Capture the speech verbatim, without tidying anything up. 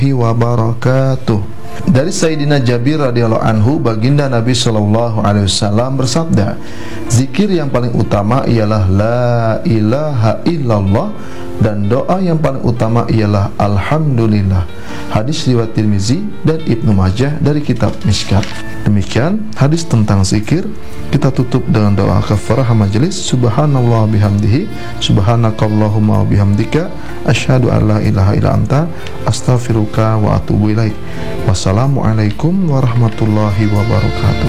wabarakatuh. Dari Sayyidina Jabir radhiyallahu anhu, baginda Nabi sallallahu alaihi wasallam bersabda, zikir yang paling utama ialah la ilaha illallah, dan doa yang paling utama ialah alhamdulillah. Hadis riwayat Tirmizi dan Ibnu Majah dari kitab Mishkat. Demikian hadis tentang zikir. Kita tutup dengan doa kafarah majelis. Subhanallah bihamdihi, subhanakallahumma bihamdika, asyhadu an la ilaha illa anta, astaghfiruka wa atubu ilaik. Wassalamualaikum warahmatullahi wabarakatuh.